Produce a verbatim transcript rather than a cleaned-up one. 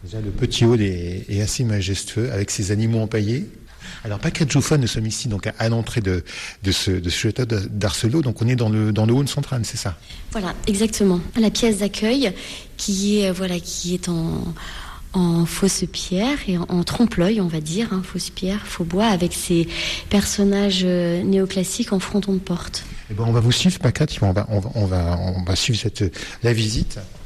Déjà, le petit hall est, est assez majestueux avec ses animaux empaillés. Alors, Paquette Jouffin, nous sommes ici donc à, à l'entrée de, de, ce, de ce château d'Arcelot. Donc, on est dans le, dans le hall central, c'est ça? Voilà, exactement. La pièce d'accueil qui est, voilà, qui est en, en fausse pierre et en, en trompe-l'œil, on va dire, hein, fausse pierre, faux bois, avec ces personnages euh, néoclassiques en fronton de porte. Eh ben, on va vous suivre, Paquette. On va, on va, on va, on va suivre cette, la visite.